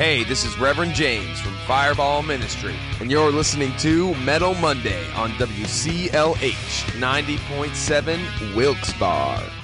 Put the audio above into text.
Hey, this is Reverend James from Fireball Ministry, and you're listening to Metal Monday on WCLH 90.7 Wilkes-Barre.